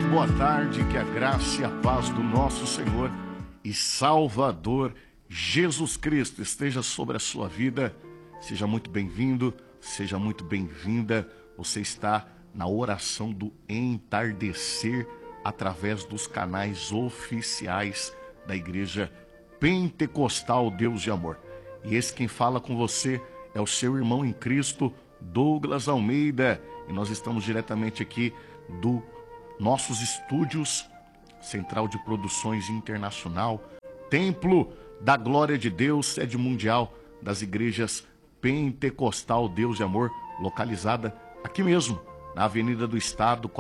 boa tarde, que a graça e a paz do nosso Senhor e Salvador Jesus Cristo esteja sobre a sua vida. Seja muito bem-vindo, seja muito bem-vinda. Você está na oração do entardecer através dos canais oficiais da Igreja Pentecostal Deus de Amor. E esse quem fala com você é o seu irmão em Cristo, Douglas Almeida. E nós estamos diretamente aqui do nossos estúdios, Central de Produções Internacional, Templo da Glória de Deus, sede mundial das igrejas Pentecostal Deus de Amor, localizada aqui mesmo, na Avenida do Estado,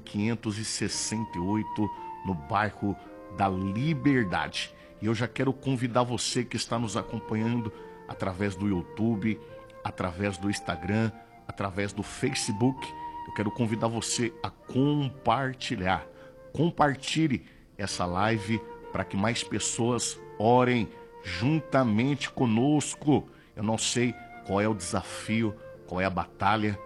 4568, no bairro da Liberdade. E eu já quero convidar você que está nos acompanhando através do YouTube, através do Instagram, através do Facebook. Eu quero convidar você a compartilhar. Compartilhe essa live para que mais pessoas orem juntamente conosco. Eu não sei qual é o desafio, qual é a batalha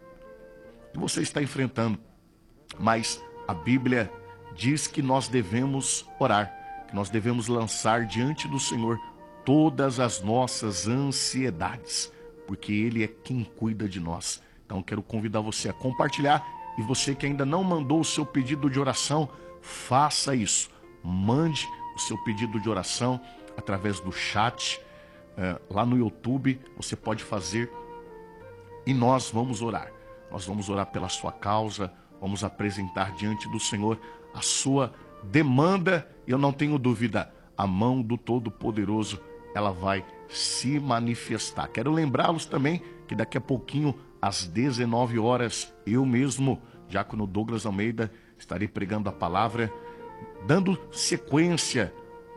que você está enfrentando, mas a Bíblia diz que nós devemos orar, que nós devemos lançar diante do Senhor todas as nossas ansiedades, porque Ele é quem cuida de nós. Então quero convidar você a compartilhar, e você que ainda não mandou o seu pedido de oração, faça isso. Mande o seu pedido de oração através do chat, lá no YouTube, você pode fazer e nós vamos orar. Nós vamos orar pela sua causa, vamos apresentar diante do Senhor a sua demanda, e eu não tenho dúvida, a mão do Todo-Poderoso, ela vai se manifestar. Quero lembrá-los também que daqui a pouquinho, às 19 horas, eu mesmo, diácono Douglas Almeida, estarei pregando a palavra, dando sequência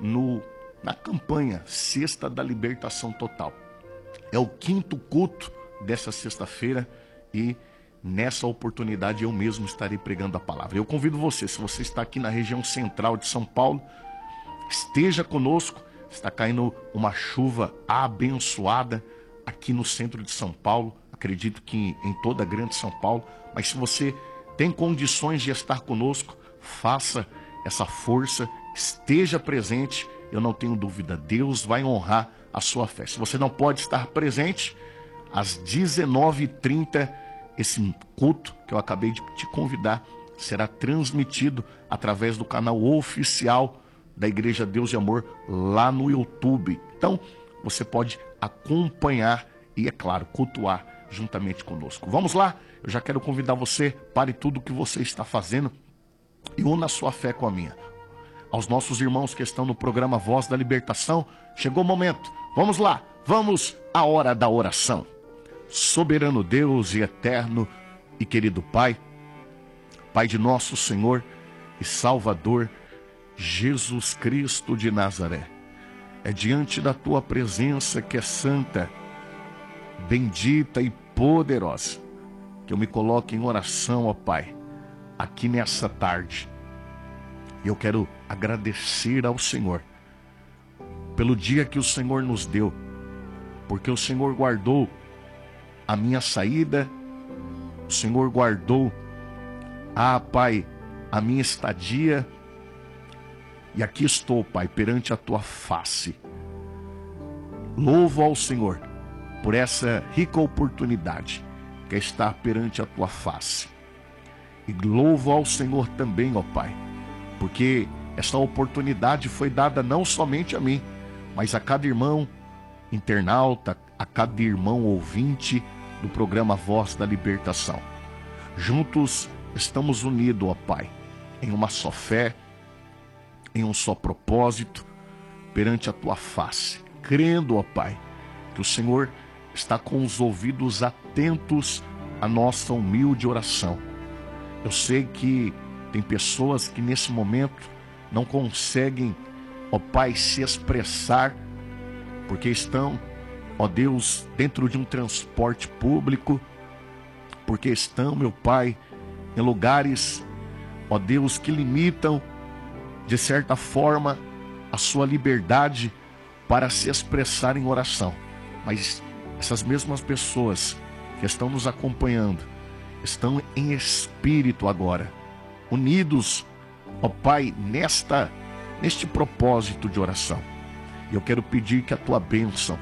na campanha Sexta da Libertação Total. É o 5º culto dessa sexta-feira e nessa oportunidade eu mesmo estarei pregando a palavra. Eu convido você, se você está aqui na região central de São Paulo, esteja conosco. Está caindo uma chuva abençoada aqui no centro de São Paulo, acredito que em toda a grande São Paulo, mas se você tem condições de estar conosco, faça essa força, esteja presente, eu não tenho dúvida, Deus vai honrar a sua fé. Se você não pode estar presente, às 19h30, esse culto que eu acabei de te convidar será transmitido através do canal oficial da Igreja Deus de Amor lá no YouTube. Então, você pode acompanhar e, é claro, cultuar juntamente conosco. Vamos lá? Eu já quero convidar você, pare tudo o que você está fazendo e una a sua fé com a minha. Aos nossos irmãos que estão no programa Voz da Libertação, chegou o momento. Vamos lá, vamos à hora da oração. Soberano Deus e eterno e querido Pai, Pai de nosso Senhor e Salvador, Jesus Cristo de Nazaré, é diante da Tua presença que é santa, bendita e poderosa, que eu me coloco em oração, ó Pai, aqui nessa tarde. E eu quero agradecer ao Senhor pelo dia que o Senhor nos deu, porque o Senhor guardou a minha saída, o Senhor guardou, Pai, a minha estadia, e aqui estou, Pai, perante a Tua face. Louvo ao Senhor por essa rica oportunidade que é estar perante a Tua face. E louvo ao Senhor também, ó Pai, porque essa oportunidade foi dada não somente a mim, mas a cada irmão internauta, a cada irmão ouvinte do programa Voz da Libertação. Juntos estamos unidos, ó Pai, em uma só fé, em um só propósito, perante a Tua face, crendo, ó Pai, que o Senhor está com os ouvidos atentos à nossa humilde oração. Eu sei que tem pessoas que nesse momento não conseguem, ó Pai, se expressar, porque estão, ó Deus, dentro de um transporte público, porque estão, meu Pai, em lugares, ó Deus, que limitam, de certa forma, a sua liberdade para se expressar em oração. Mas essas mesmas pessoas que estão nos acompanhando, estão em espírito agora, unidos, ó Pai, neste propósito de oração. E eu quero pedir que a tua bênção,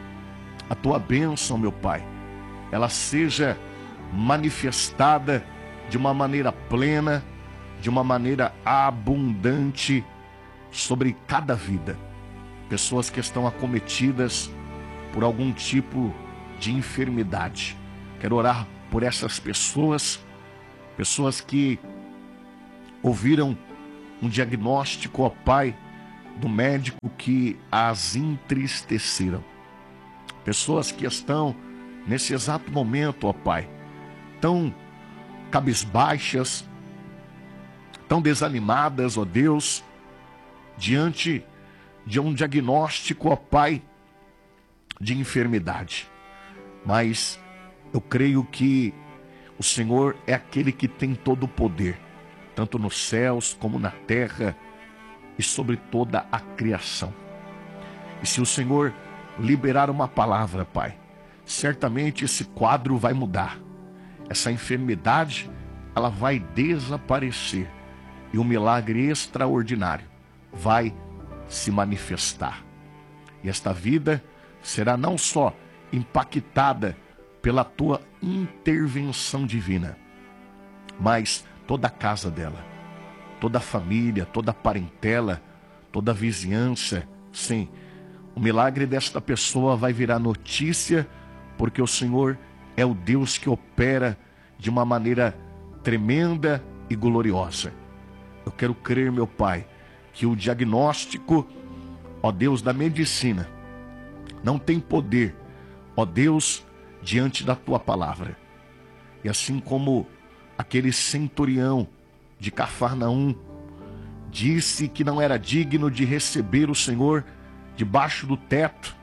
meu Pai, ela seja manifestada de uma maneira plena, de uma maneira abundante sobre cada vida. Pessoas que estão acometidas por algum tipo de enfermidade. Quero orar por essas pessoas que ouviram um diagnóstico, ó Pai, do médico que as entristeceram. Pessoas que estão nesse exato momento, ó Pai, tão cabisbaixas, tão desanimadas, ó Deus, diante de um diagnóstico, ó Pai, de enfermidade. Mas eu creio que o Senhor é aquele que tem todo o poder, tanto nos céus como na terra e sobre toda a criação. E se o Senhor liberar uma palavra, Pai, certamente esse quadro vai mudar. Essa enfermidade, ela vai desaparecer e um milagre extraordinário vai se manifestar. E esta vida será não só impactada pela tua intervenção divina, mas toda a casa dela, toda a família, toda a parentela, toda a vizinhança. Sim, o milagre desta pessoa vai virar notícia, porque o Senhor é o Deus que opera de uma maneira tremenda e gloriosa. Eu quero crer, meu Pai, que o diagnóstico, ó Deus, da medicina não tem poder, ó Deus, diante da tua palavra. E assim como aquele centurião de Cafarnaum disse que não era digno de receber o Senhor debaixo do teto,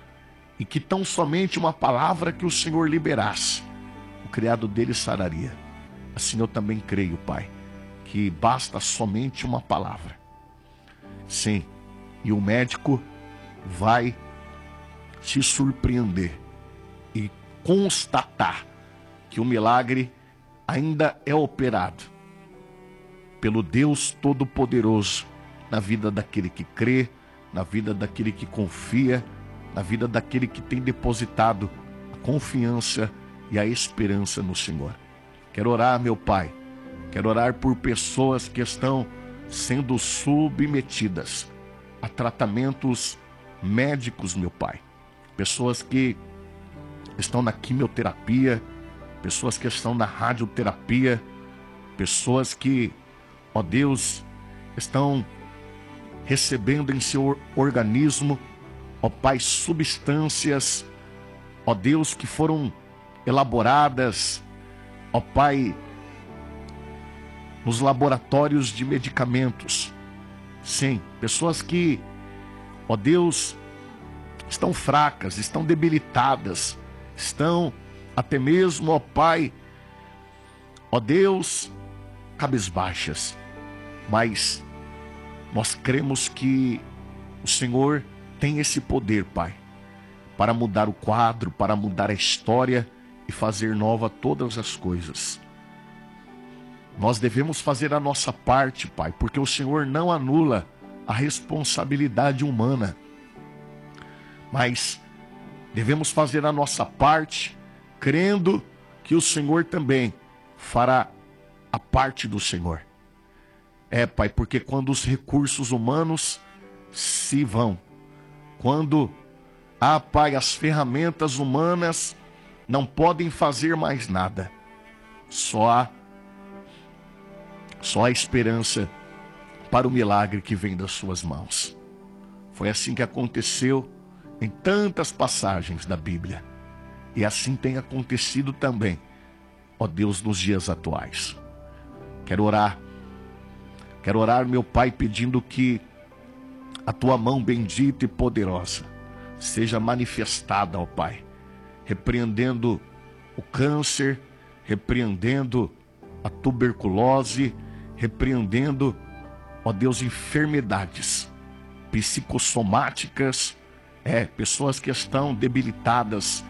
e que tão somente uma palavra que o Senhor liberasse, o criado dele sararia. Assim eu também creio, Pai, que basta somente uma palavra. Sim, e o médico vai se surpreender e constatar que o milagre ainda é operado pelo Deus Todo-Poderoso na vida daquele que crê, na vida daquele que confia, na vida daquele que tem depositado a confiança e a esperança no Senhor. Quero orar, meu Pai, quero orar por pessoas que estão sendo submetidas a tratamentos médicos, meu Pai. Pessoas que estão na quimioterapia, pessoas que estão na radioterapia, pessoas que, ó Deus, estão recebendo em seu organismo, ó Pai, substâncias, ó Deus, que foram elaboradas, ó Pai, nos laboratórios de medicamentos. Sim, pessoas que, ó Deus, estão fracas, estão debilitadas, estão até mesmo, ó Pai, ó Deus, cabisbaixas. Mas nós cremos que o Senhor tem esse poder, Pai, para mudar o quadro, para mudar a história e fazer nova todas as coisas. Nós devemos fazer a nossa parte, Pai, porque o Senhor não anula a responsabilidade humana. Mas devemos fazer a nossa parte, crendo que o Senhor também fará a parte do Senhor. Pai, porque quando os recursos humanos se vão, quando, Pai, as ferramentas humanas não podem fazer mais nada, só há esperança para o milagre que vem das suas mãos. Foi assim que aconteceu em tantas passagens da Bíblia. E assim tem acontecido também, ó Deus, nos dias atuais. Quero orar, meu Pai, pedindo que a tua mão bendita e poderosa seja manifestada, ó Pai, repreendendo o câncer, repreendendo a tuberculose, repreendendo, ó Deus, enfermidades psicossomáticas, pessoas que estão debilitadas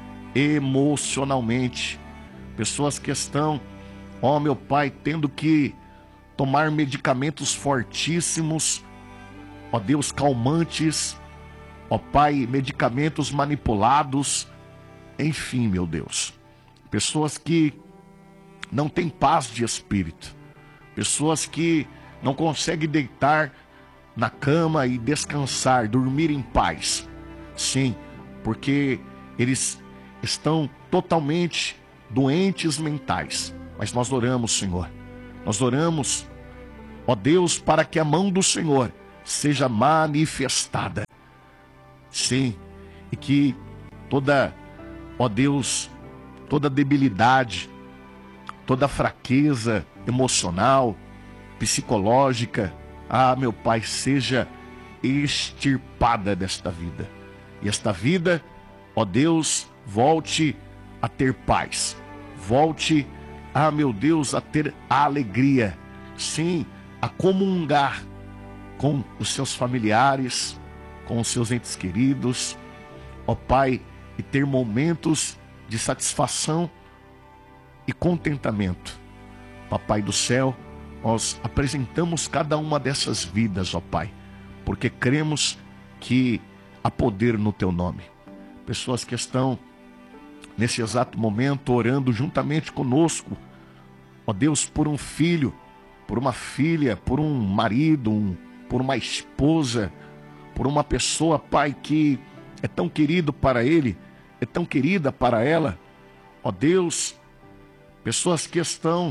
emocionalmente, pessoas que estão, ó meu Pai, tendo que tomar medicamentos fortíssimos, ó Deus, calmantes, ó Pai, medicamentos manipulados, enfim, meu Deus. Pessoas que não têm paz de espírito, pessoas que não conseguem deitar na cama e descansar, dormir em paz. Sim, porque eles estão totalmente doentes mentais. Mas nós oramos, Senhor. Nós oramos, ó Deus, para que a mão do Senhor seja manifestada. Sim, e que toda, ó Deus, toda debilidade, toda fraqueza emocional, psicológica, meu Pai, seja extirpada desta vida. E esta vida, ó Deus, volte a ter paz. Volte, meu Deus, a ter a alegria. Sim, a comungar com os seus familiares, com os seus entes queridos, ó Pai, e ter momentos de satisfação e contentamento. Papai do céu, nós apresentamos cada uma dessas vidas, ó Pai, porque cremos que há poder no Teu nome. Pessoas que estão nesse exato momento orando juntamente conosco, ó Deus, por um filho, por uma filha, por um marido, por uma esposa, por uma pessoa, Pai, que é tão querido para ele, é tão querida para ela, ó Deus, pessoas que estão,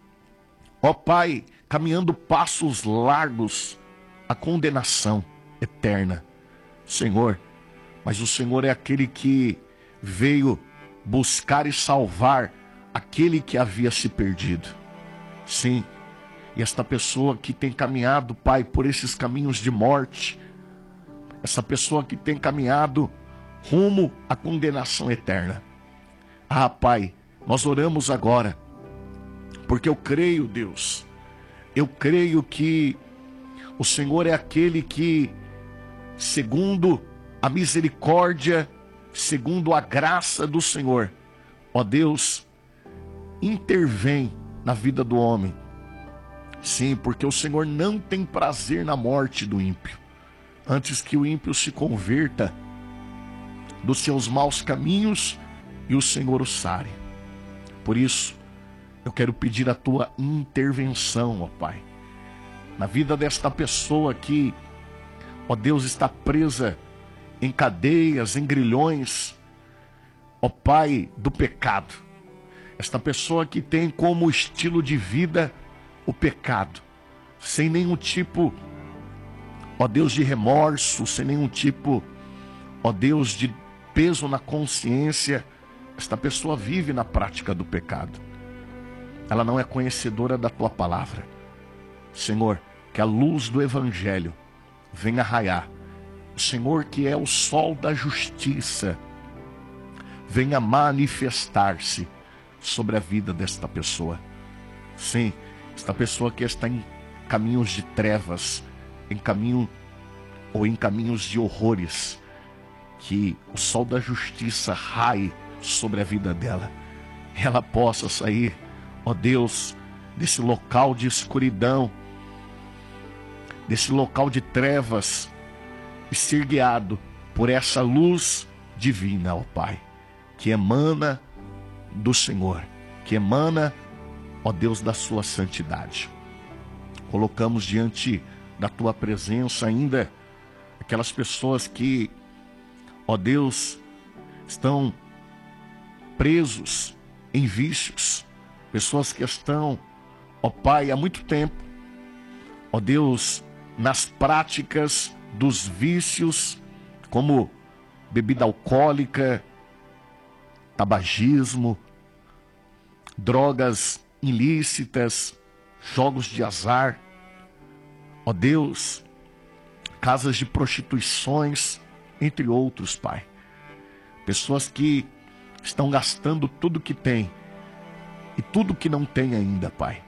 ó Pai, caminhando passos largos à condenação eterna. Senhor, mas o Senhor é aquele que veio buscar e salvar aquele que havia se perdido. Sim, e esta pessoa que tem caminhado, Pai, por esses caminhos de morte, essa pessoa que tem caminhado rumo à condenação eterna. Pai, nós oramos agora, porque eu creio, Deus, eu creio que o Senhor é aquele que, segundo a misericórdia, segundo a graça do Senhor, ó Deus, intervém na vida do homem. Sim, porque o Senhor não tem prazer na morte do ímpio, antes que o ímpio se converta dos seus maus caminhos e o Senhor o sare. Por isso, eu quero pedir a tua intervenção, ó Pai, na vida desta pessoa que, ó Deus, está presa em cadeias, em grilhões, ó Pai, do pecado. Esta pessoa que tem como estilo de vida o pecado, sem nenhum tipo, ó Deus, de remorso, sem nenhum tipo, ó Deus, de peso na consciência. Esta pessoa vive na prática do pecado. Ela não é conhecedora da tua palavra. Senhor, que a luz do Evangelho venha raiar. O Senhor, que é o sol da justiça, venha manifestar-se sobre a vida desta pessoa. Sim, esta pessoa que está em caminhos de trevas, em caminhos de horrores, que o sol da justiça raie sobre a vida dela. Ela possa sair, ó Deus, desse local de escuridão, desse local de trevas, e ser guiado por essa luz divina, ó Pai, que emana do Senhor, que emana, ó Deus, da sua santidade. Colocamos diante da tua presença ainda aquelas pessoas que, ó Deus, estão presos em vícios, pessoas que estão, ó Pai, há muito tempo, ó Deus, nas práticas dos vícios, como bebida alcoólica, tabagismo, drogas ilícitas, jogos de azar, ó Deus, casas de prostituições, entre outros, Pai. Pessoas que estão gastando tudo que tem e tudo que não tem ainda, Pai.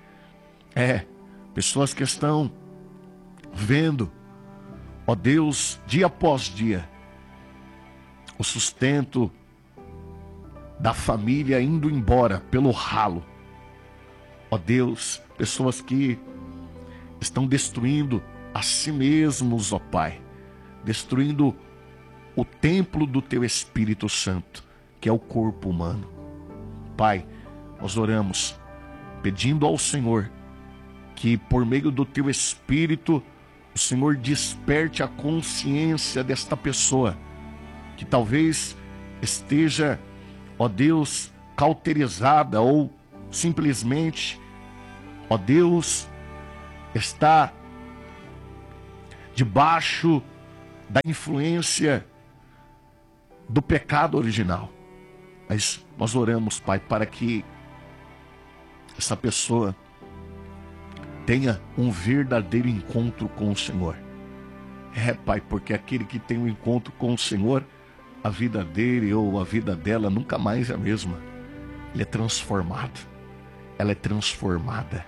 Pessoas que estão vendo, ó Deus, dia após dia, o sustento da família indo embora pelo ralo. Ó Deus, pessoas que estão destruindo a si mesmos, ó Pai, destruindo o templo do Teu Espírito Santo, que é o corpo humano. Pai, nós oramos, pedindo ao Senhor que por meio do Teu Espírito, o Senhor desperte a consciência desta pessoa, que talvez esteja, ó Deus, cauterizada ou simplesmente, ó Deus, está debaixo da influência do pecado original. Mas nós oramos, Pai, para que essa pessoa tenha um verdadeiro encontro com o Senhor. Pai, porque aquele que tem um encontro com o Senhor, a vida dele ou a vida dela nunca mais é a mesma. Ele é transformado, ela é transformada.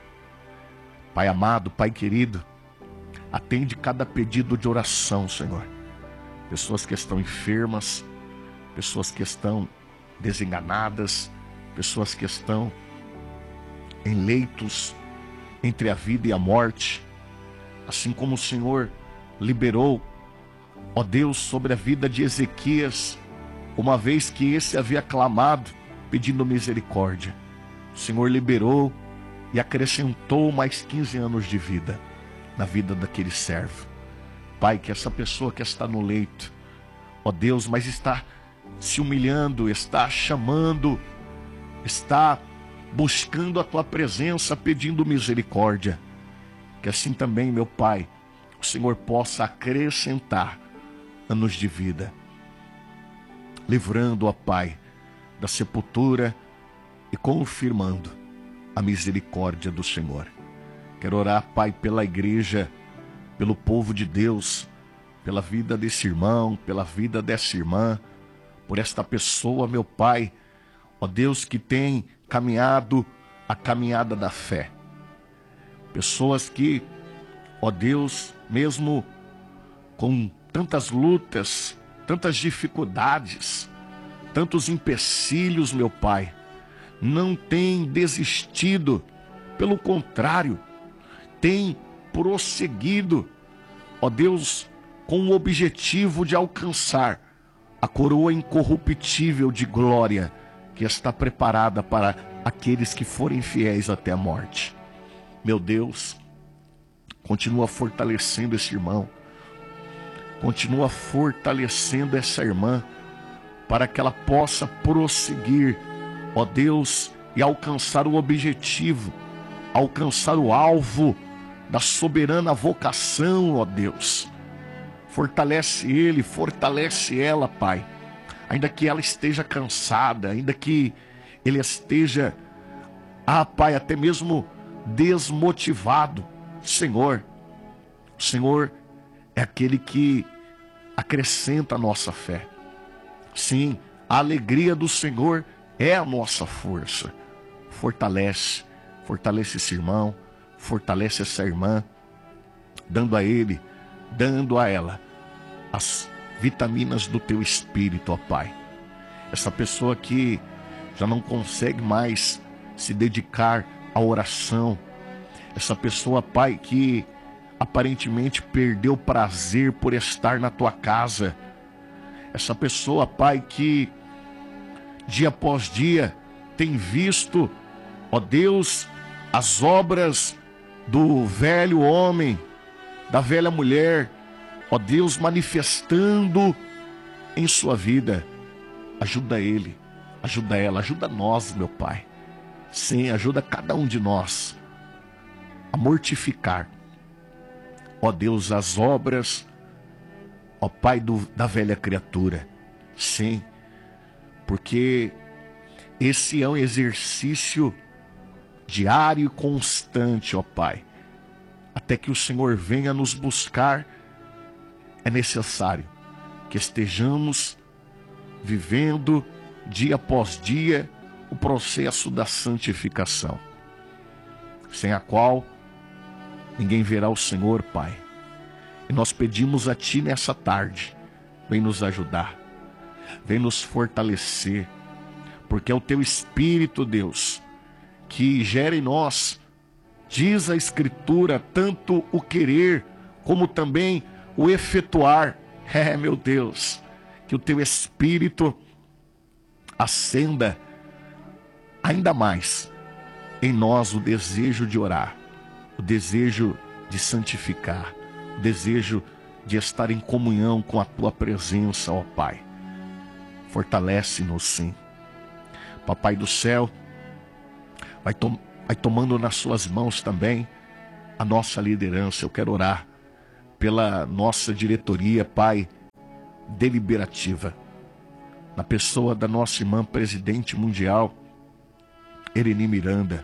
Pai amado, Pai querido, atende cada pedido de oração, Senhor. Pessoas que estão enfermas, pessoas que estão desenganadas, pessoas que estão em leitos entre a vida e a morte, assim como o Senhor liberou, ó Deus, sobre a vida de Ezequias, uma vez que esse havia clamado, pedindo misericórdia. O Senhor liberou e acrescentou mais 15 anos de vida na vida daquele servo. Pai, que essa pessoa que está no leito, ó Deus, mas está se humilhando, está chamando, está buscando a Tua presença, pedindo misericórdia, que assim também, meu Pai, o Senhor possa acrescentar anos de vida, livrando, ó Pai, da sepultura e confirmando a misericórdia do Senhor. Quero orar, Pai, pela igreja, pelo povo de Deus, pela vida desse irmão, pela vida dessa irmã, por esta pessoa, meu Pai, ó Deus, que tem caminhado a caminhada da fé. Pessoas que, ó Deus, mesmo com tantas lutas, tantas dificuldades, tantos empecilhos, meu Pai, não tem desistido, pelo contrário, tem prosseguido, ó Deus, com o objetivo de alcançar a coroa incorruptível de glória que está preparada para aqueles que forem fiéis até a morte. Meu Deus, continua fortalecendo esse irmão, continua fortalecendo essa irmã, para que ela possa prosseguir, ó Deus, e alcançar o objetivo, alcançar o alvo da soberana vocação, ó Deus. Fortalece ele, fortalece ela, Pai. Ainda que ela esteja cansada, ainda que ele esteja, Pai, até mesmo desmotivado. Senhor, o Senhor é aquele que acrescenta a nossa fé. Sim, a alegria do Senhor é a nossa força. Fortalece esse irmão, fortalece essa irmã, dando a ele, dando a ela as vitaminas do Teu Espírito, ó Pai. Essa pessoa que já não consegue mais se dedicar à oração, essa pessoa, Pai, que aparentemente perdeu o prazer por estar na Tua casa, essa pessoa, Pai, que dia após dia tem visto, ó Deus, as obras do velho homem, da velha mulher, ó Deus, manifestando em sua vida. Ajuda ele, ajuda ela, ajuda nós, meu Pai. Sim, ajuda cada um de nós a mortificar, ó Deus, as obras, ó Pai, da velha criatura. Sim, porque esse é um exercício diário e constante, ó Pai. Até que o Senhor venha nos buscar, é necessário que estejamos vivendo dia após dia o processo da santificação, sem a qual ninguém verá o Senhor, Pai. E nós pedimos a Ti nessa tarde, vem nos ajudar, vem nos fortalecer, porque é o Teu Espírito, Deus, que gera em nós, diz a Escritura, tanto o querer como também o efetuar. Meu Deus, que o teu Espírito acenda ainda mais em nós o desejo de orar, o desejo de santificar, o desejo de estar em comunhão com a tua presença, ó Pai. Fortalece-nos, sim. Papai do céu, vai tomando nas suas mãos também a nossa liderança. Eu quero orar pela nossa diretoria, Pai, deliberativa, na pessoa da nossa irmã presidente mundial, Ereni Miranda.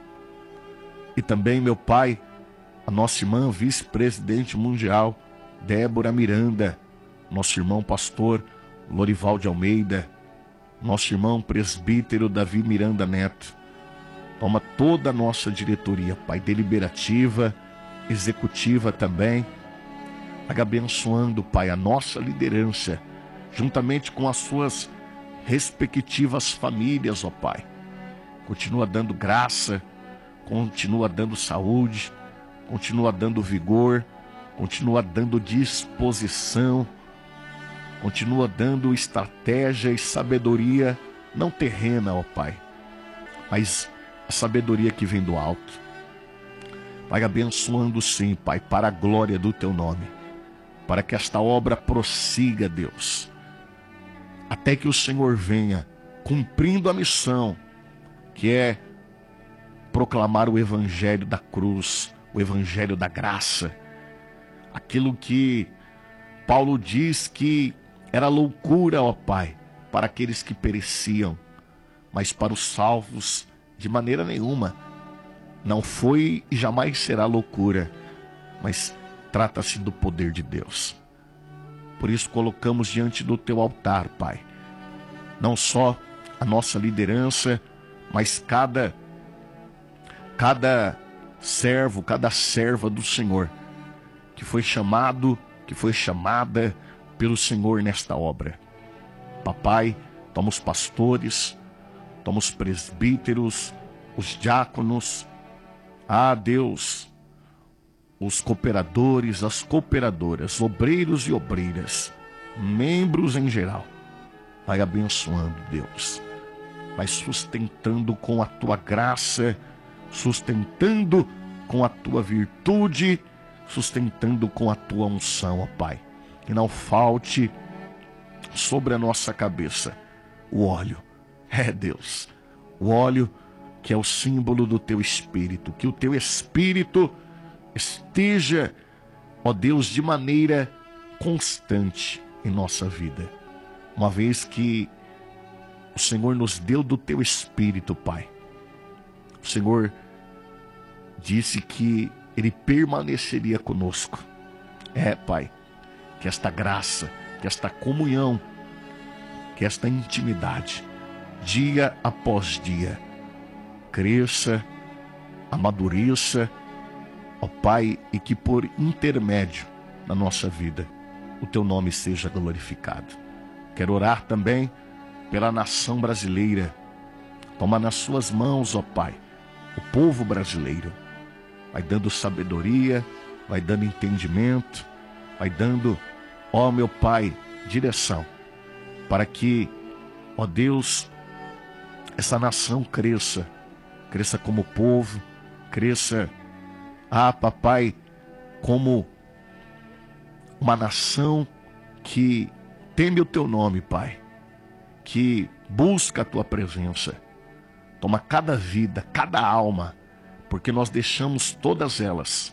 E também, meu Pai, a nossa irmã vice-presidente mundial, Débora Miranda, nosso irmão pastor Lorival de Almeida, nosso irmão presbítero Davi Miranda Neto. Toma toda a nossa diretoria, Pai, deliberativa, executiva também. Vai abençoando, Pai, a nossa liderança, juntamente com as suas respectivas famílias, ó Pai. Continua dando graça, continua dando saúde, continua dando vigor, continua dando disposição, continua dando estratégia e sabedoria, não terrena, ó Pai, mas a sabedoria que vem do alto. Vai abençoando sim, Pai, para a glória do Teu nome, para que esta obra prossiga, Deus, até que o Senhor venha, cumprindo a missão, que é proclamar o Evangelho da cruz, o Evangelho da graça, aquilo que Paulo diz que era loucura, ó Pai, para aqueles que pereciam, mas para os salvos, de maneira nenhuma. Não foi e jamais será loucura, mas trata-se do poder de Deus. Por isso colocamos diante do Teu altar, Pai, não só a nossa liderança, mas cada servo, cada serva do Senhor, que foi chamado, que foi chamada pelo Senhor nesta obra. Papai, toma os pastores, toma os presbíteros, os diáconos, Deus, os cooperadores, as cooperadoras, obreiros e obreiras, membros em geral. Vai abençoando, Deus. Vai sustentando com a Tua graça, sustentando com a Tua virtude, sustentando com a Tua unção, ó Pai. Que não falte sobre a nossa cabeça o óleo. Deus, o óleo que é o símbolo do Teu Espírito. Que o Teu Espírito esteja, ó Deus, de maneira constante em nossa vida. Uma vez que o Senhor nos deu do Teu Espírito, Pai. O Senhor disse que Ele permaneceria conosco. Pai, que esta graça, que esta comunhão, que esta intimidade, dia após dia, cresça, amadureça, ó Pai, e que por intermédio da nossa vida, o Teu nome seja glorificado. Quero orar também pela nação brasileira. Toma nas Suas mãos, ó Pai, o povo brasileiro. Vai dando sabedoria, vai dando entendimento, vai dando, ó meu Pai, direção, para que, ó Deus, essa nação cresça como povo, cresça, Papai, como uma nação que teme o Teu nome, Pai, que busca a Tua presença. Toma cada vida, cada alma, porque nós deixamos todas elas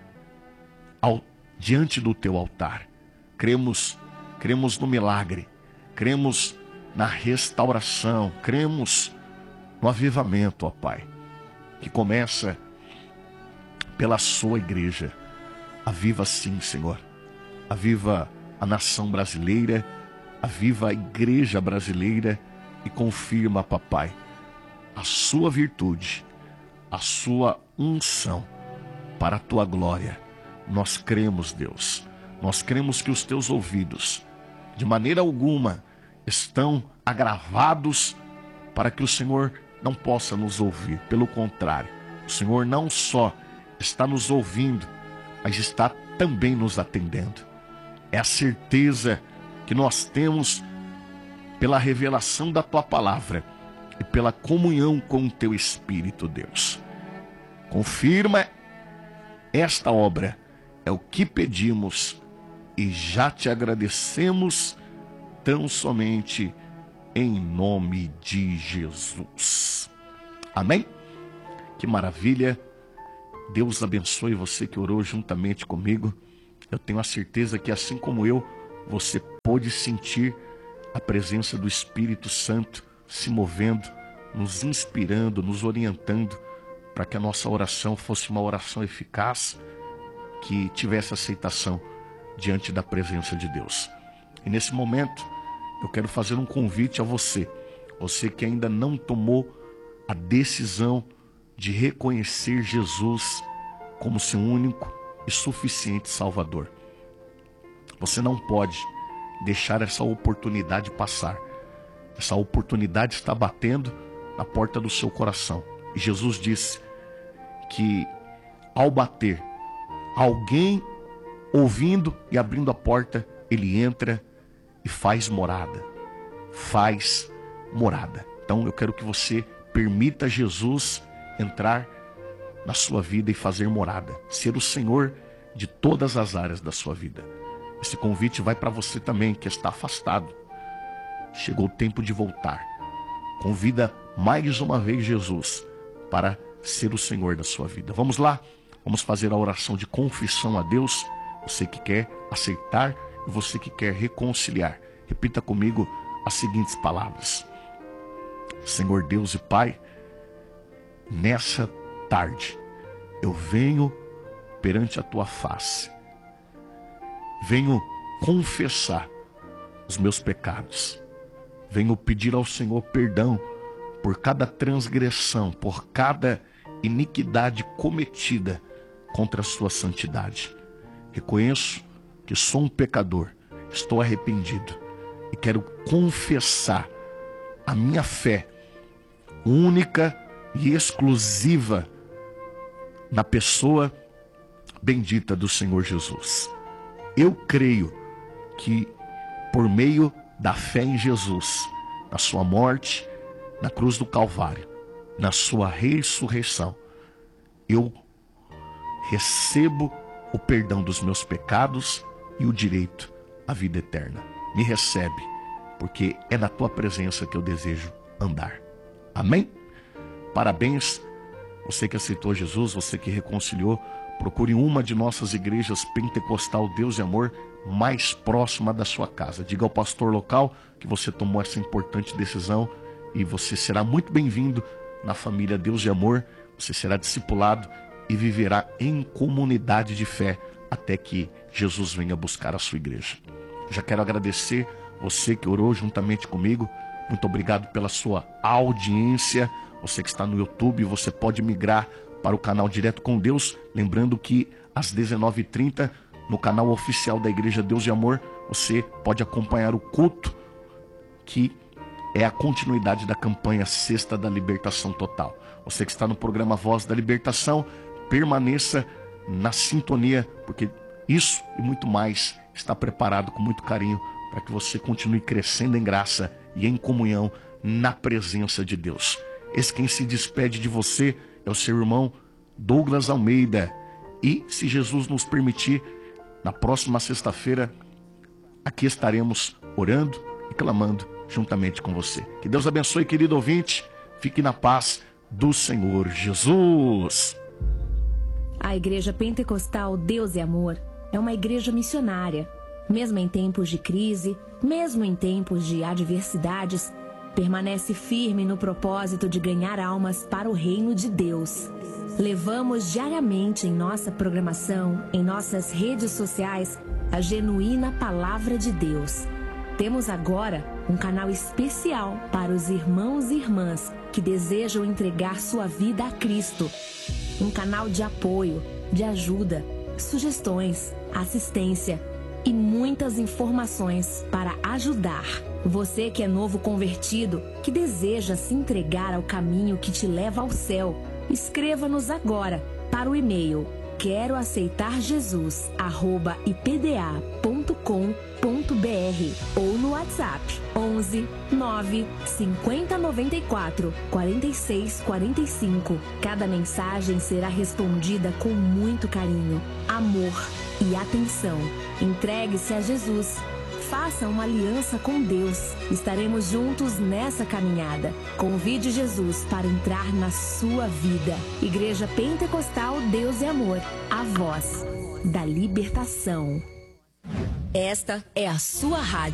diante do Teu altar. Cremos no milagre, cremos na restauração, cremos no avivamento, ó Pai, que começa pela Sua igreja. Aviva sim, Senhor. Aviva a nação brasileira, aviva a igreja brasileira e confirma, Papai, a Sua virtude, a Sua unção para a Tua glória. Nós cremos, Deus, nós cremos que os Teus ouvidos, de maneira alguma, estão agravados para que o Senhor não possa nos ouvir. Pelo contrário, o Senhor não só está nos ouvindo, mas está também nos atendendo. É a certeza que nós temos pela revelação da Tua palavra e pela comunhão com o Teu Espírito, Deus. Confirma esta obra, é o que pedimos e já Te agradecemos tão somente em nome de Jesus. Amém? Que maravilha. Deus abençoe você que orou juntamente comigo. Eu tenho a certeza que, assim como eu, você pôde sentir a presença do Espírito Santo se movendo, nos inspirando, nos orientando, para que a nossa oração fosse uma oração eficaz, que tivesse aceitação diante da presença de Deus. E nesse momento, eu quero fazer um convite a você que ainda não tomou a decisão de reconhecer Jesus como seu único e suficiente Salvador. Você não pode deixar essa oportunidade passar. Essa oportunidade está batendo na porta do seu coração. E Jesus disse que ao bater, alguém ouvindo e abrindo a porta, ele entra e faz morada. Faz morada. Então eu quero que você permita Jesus entrar na sua vida e fazer morada, ser o Senhor de todas as áreas da sua vida. Esse convite vai para você também que está afastado. Chegou o tempo de voltar. Convida mais uma vez Jesus para ser o Senhor da sua vida. Vamos lá, vamos fazer a oração de confissão a Deus. Você que quer aceitar e você que quer reconciliar. Repita comigo as seguintes palavras: Senhor Deus e Pai, nessa tarde eu venho perante a Tua face, venho confessar os meus pecados, venho pedir ao Senhor perdão por cada transgressão, por cada iniquidade cometida contra a Sua santidade. Reconheço que sou um pecador, estou arrependido e quero confessar a minha fé única e exclusiva na pessoa bendita do Senhor Jesus. Eu creio que por meio da fé em Jesus, na sua morte, na cruz do Calvário, na sua ressurreição, eu recebo o perdão dos meus pecados e o direito à vida eterna. Me recebe, porque é na Tua presença que eu desejo andar. Amém? Parabéns, você que aceitou Jesus, você que reconciliou. Procure uma de nossas igrejas pentecostal Deus e Amor mais próxima da sua casa. Diga ao pastor local que você tomou essa importante decisão e você será muito bem-vindo na família Deus e Amor. Você será discipulado e viverá em comunidade de fé até que Jesus venha buscar a sua igreja. Já quero agradecer você que orou juntamente comigo. Muito obrigado pela sua audiência. Você que está no YouTube, você pode migrar para o canal Direto com Deus. Lembrando que às 19h30, no canal oficial da Igreja Deus e Amor, você pode acompanhar o culto, que é a continuidade da campanha Sexta da Libertação Total. Você que está no programa Voz da Libertação, permaneça na sintonia, porque isso e muito mais está preparado com muito carinho para que você continue crescendo em graça e em comunhão na presença de Deus. Esse quem se despede de você é o seu irmão Douglas Almeida. E, se Jesus nos permitir, na próxima sexta-feira, aqui estaremos orando e clamando juntamente com você. Que Deus abençoe, querido ouvinte. Fique na paz do Senhor Jesus. A Igreja Pentecostal Deus e Amor é uma igreja missionária. Mesmo em tempos de crise, mesmo em tempos de adversidades, permanece firme no propósito de ganhar almas para o reino de Deus. Levamos diariamente em nossa programação, em nossas redes sociais, a genuína palavra de Deus. Temos agora um canal especial para os irmãos e irmãs que desejam entregar sua vida a Cristo. Um canal de apoio, de ajuda, sugestões, assistência e muitas informações para ajudar Você que é novo convertido, que deseja se entregar ao caminho que te leva ao céu, escreva-nos agora para o e-mail queroaceitarjesus@ipda.com.br ou no WhatsApp 11 9 50 94 46 45. Cada mensagem será respondida com muito carinho, amor e atenção. Entregue-se a Jesus. Faça uma aliança com Deus. Estaremos juntos nessa caminhada. Convide Jesus para entrar na sua vida. Igreja Pentecostal Deus e Amor. A voz da libertação. Esta é a sua rádio.